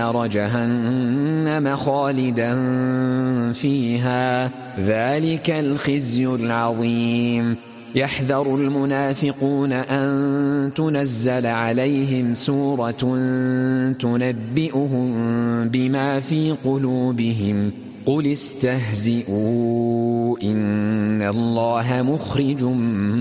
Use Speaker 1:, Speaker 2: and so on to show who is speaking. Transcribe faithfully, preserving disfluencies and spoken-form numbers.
Speaker 1: نار جهنم خالدا فيها ذلك الخزي العظيم يحذر المنافقون أن تنزل عليهم سورة تنبئهم بما في قلوبهم قل استهزئوا إن الله مخرج